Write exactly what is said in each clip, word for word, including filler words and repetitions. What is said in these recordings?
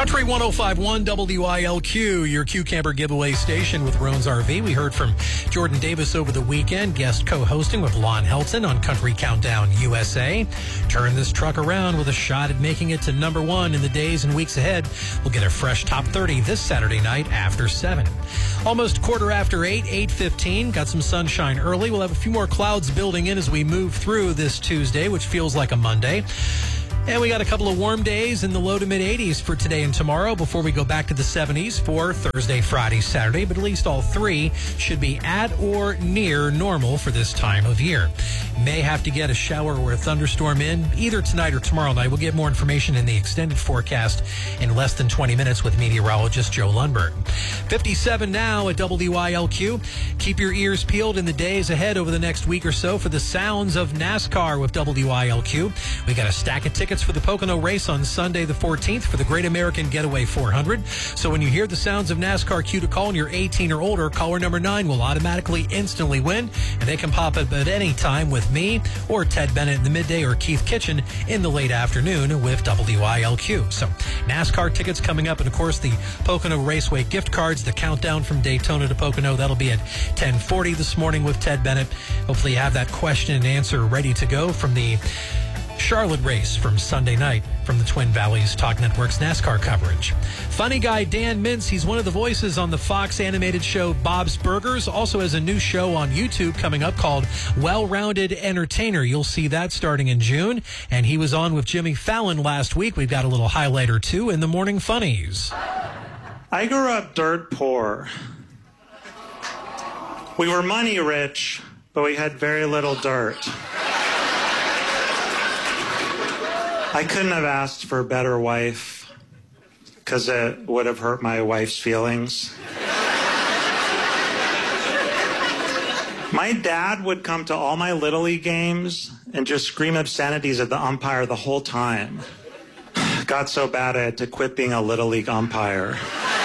Country one oh five point one W I L Q, your Q Camper giveaway station with Roan's R V. We heard from Jordan Davis over the weekend, guest co-hosting with Lon Helton on Country Countdown U S A. Turn this truck around with a shot at making it to number one in the days and weeks ahead. We'll get a fresh top thirty this Saturday night after seven. Almost quarter after eight, eight fifteen. Got some sunshine early. We'll have a few more clouds building in as we move through this Tuesday, which feels like a Monday. And we got a couple of warm days in the low to mid eighties for today and tomorrow before we go back to the seventies for Thursday, Friday, Saturday. But at least all three should be at or near normal for this time of year. May have to get a shower or a thunderstorm in either tonight or tomorrow night. We'll get more information in the extended forecast in less than twenty minutes with meteorologist Joe Lundberg. fifty-seven now at W I L Q. Keep your ears peeled in the days ahead over the next week or so for the sounds of NASCAR with W I L Q. We got a stack of tickets for the Pocono race on Sunday the fourteenth for the Great American Getaway four hundred. So when you hear the sounds of NASCAR, cue to call and you're eighteen or older. Caller number nine will automatically instantly win, and they can pop up at any time with me or Ted Bennett in the midday or Keith Kitchen in the late afternoon with W I L Q. So NASCAR tickets coming up, and of course the Pocono Raceway gift cards, the countdown from Daytona to Pocono. That'll be at ten forty this morning with Ted Bennett. Hopefully you have that question and answer ready to go from the Charlotte race from Sunday night from the Twin Valleys Talk Network's NASCAR coverage. Funny guy Dan Mintz, he's one of the voices on the Fox animated show Bob's Burgers, also has a new show on YouTube coming up called Well-Rounded Entertainer. You'll see that starting in June, and he was on with Jimmy Fallon last week. We've got a little highlight or two in the Morning Funnies. I grew up dirt poor. We were money rich, but we had very little dirt. I couldn't have asked for a better wife because it would have hurt my wife's feelings. My dad would come to all my Little League games and just scream obscenities at the umpire the whole time. Got so bad I had to quit being a Little League umpire.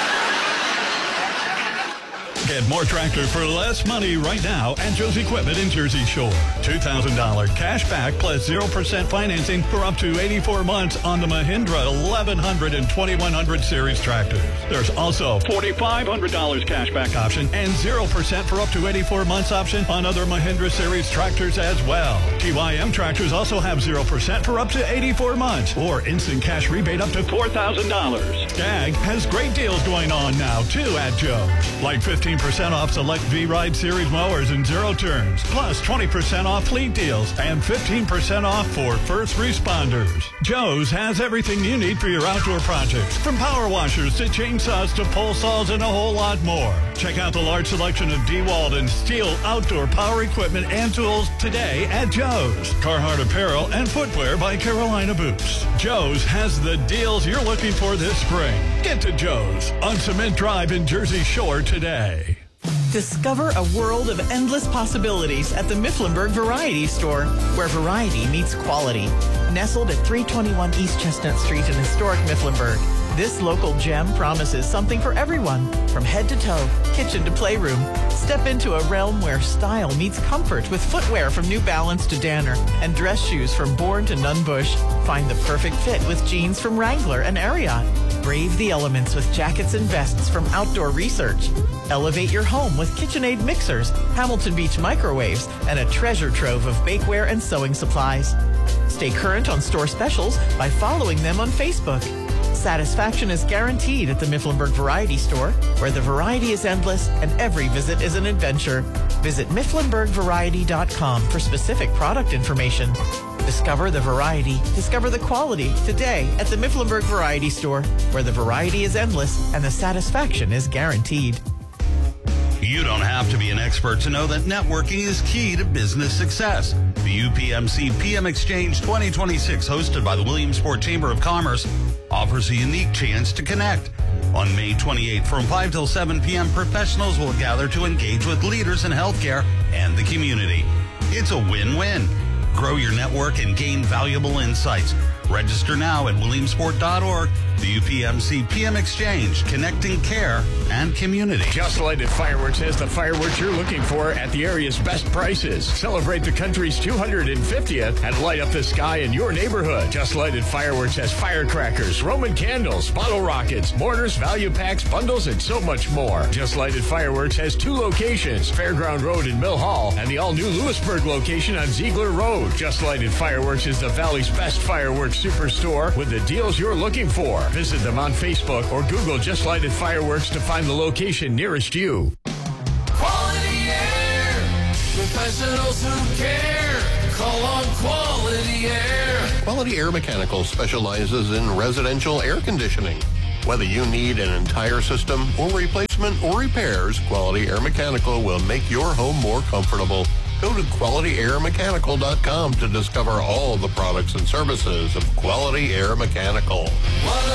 Get more tractor for less money right now at Joe's Equipment in Jersey Shore. two thousand dollars cash back plus zero percent financing for up to eighty-four months on the Mahindra eleven hundred and twenty-one hundred series tractors. There's also four thousand five hundred dollars cash back option and zero percent for up to eighty-four months option on other Mahindra series tractors as well. T Y M tractors also have zero percent for up to eighty-four months or instant cash rebate up to four thousand dollars. Gag has great deals going on now too at Joe's. Like fifteen percent off select V-Ride series mowers and zero turns, plus twenty percent off fleet deals and fifteen percent off for first responders. Joe's has everything you need for your outdoor projects, from power washers to chainsaws to pole saws and a whole lot more. Check out the large selection of DeWalt and Steel outdoor power equipment and tools today at Joe's. Carhartt apparel and footwear by Carolina Boots. Joe's has the deals you're looking for this spring. Get to Joe's on Cement Drive in Jersey Shore today. Discover a world of endless possibilities at the Mifflinburg Variety Store, where variety meets quality. Nestled at three twenty-one East Chestnut Street in historic Mifflinburg, this local gem promises something for everyone, from head to toe, kitchen to playroom. Step into a realm where style meets comfort with footwear from New Balance to Danner and dress shoes from Bourne to Nunn Bush. Find the perfect fit with jeans from Wrangler and Ariat. Brave the elements with jackets and vests from Outdoor Research. Elevate your home with KitchenAid mixers, Hamilton Beach microwaves, and a treasure trove of bakeware and sewing supplies. Stay current on store specials by following them on Facebook. Satisfaction is guaranteed at the Mifflinburg Variety Store, where the variety is endless and every visit is an adventure. Visit Mifflinburg Variety dot com for specific product information. Discover the variety, discover the quality today at the Mifflinburg Variety Store, where the variety is endless and the satisfaction is guaranteed. You don't have to be an expert to know that networking is key to business success. The U P M C P M Exchange twenty twenty-six, hosted by the Williamsport Chamber of Commerce, offers a unique chance to connect. On May twenty-eighth, from five till seven p.m., professionals will gather to engage with leaders in healthcare and the community. It's a win-win. Grow your network and gain valuable insights. Register now at williamsport dot org. The U P M C P M Exchange, connecting care and community. Just Lighted Fireworks has the fireworks you're looking for at the area's best prices. Celebrate the country's two hundred fiftieth and light up the sky in your neighborhood. Just Lighted Fireworks has firecrackers, Roman candles, bottle rockets, mortars, value packs, bundles, and so much more. Just Lighted Fireworks has two locations, Fairground Road in Mill Hall and the all-new Lewisburg location on Ziegler Road. Just Lighted Fireworks is the Valley's best fireworks superstore with the deals you're looking for. Visit them on Facebook or Google Just Lighted Fireworks to find the location nearest you. Quality Air. Professionals who care. Call on Quality Air. Quality Air Mechanical specializes in residential air conditioning. Whether you need an entire system or replacement or repairs, Quality Air Mechanical will make your home more comfortable. Go to quality air mechanical dot com to discover all the products and services of Quality Air Mechanical.